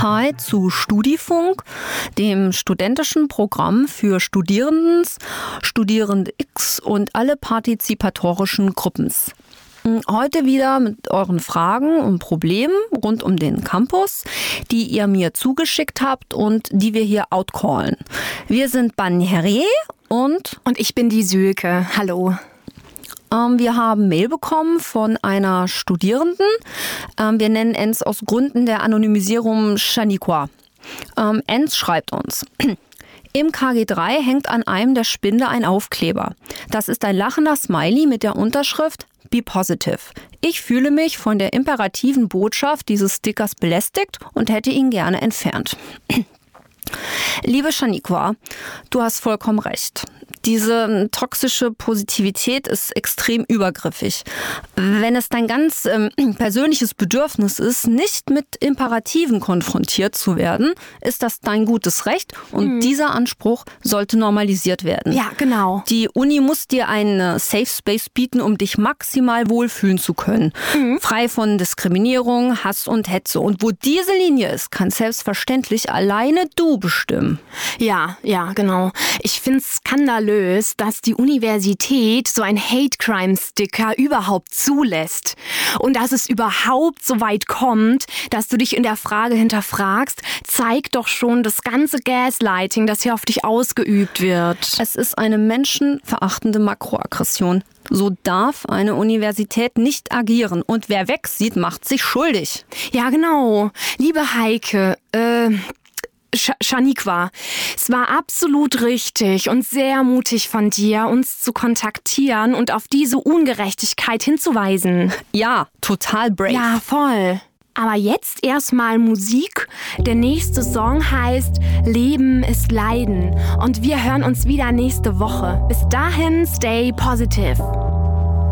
Hi zu Studifunk, dem studentischen Programm für Studierendens, Studierende X und alle partizipatorischen Gruppens. Heute wieder mit euren Fragen und Problemen rund um den Campus, die ihr mir zugeschickt habt und die wir hier outcallen. Wir sind Banjere und ich bin die Sülke. Hallo. Wir haben Mail bekommen von einer Studierenden. Wir nennen Enz aus Gründen der Anonymisierung Shaniqua. Enz schreibt uns: Im KG3 hängt an einem der Spinde ein Aufkleber. Das ist ein lachender Smiley mit der Unterschrift Be Positive. Ich fühle mich von der imperativen Botschaft dieses Stickers belästigt und hätte ihn gerne entfernt. Liebe Shaniqua, du hast vollkommen recht. Diese toxische Positivität ist extrem übergriffig. Wenn es dein ganz persönliches Bedürfnis ist, nicht mit Imperativen konfrontiert zu werden, ist das dein gutes Recht und dieser Anspruch sollte normalisiert werden. Ja, genau. Die Uni muss dir einen Safe Space bieten, um dich maximal wohlfühlen zu können. Frei von Diskriminierung, Hass und Hetze. Und wo diese Linie ist, kann selbstverständlich alleine du bestimmen. Ja, genau. Ich finde es skandalös, dass die Universität so ein Hate-Crime-Sticker überhaupt zulässt. Und dass es überhaupt so weit kommt, dass du dich in der Frage hinterfragst, zeigt doch schon das ganze Gaslighting, das hier auf dich ausgeübt wird. Es ist eine menschenverachtende Makroaggression. So darf eine Universität nicht agieren. Und wer wegsieht, macht sich schuldig. Ja, genau. Liebe Heike, Shaniqua, es war absolut richtig und sehr mutig von dir, uns zu kontaktieren und auf diese Ungerechtigkeit hinzuweisen. Ja, total brave. Ja, voll. Aber jetzt erstmal Musik. Der nächste Song heißt Leben ist Leiden und wir hören uns wieder nächste Woche. Bis dahin, stay positive.